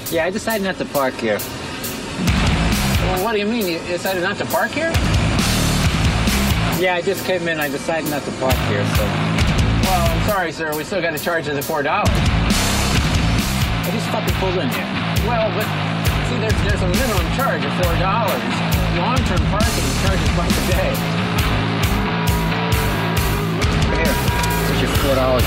Yeah, I decided not to park here. Well, what do you mean? You decided not to park here? Yeah, I just came in. I decided not to park here, so... Well, I'm sorry, sir. We still got to charge you the $4. I just fucking pulled in here. Well, but see, there's a minimum charge of $4. Long-term parking charges $1 a day. Here, here's your $4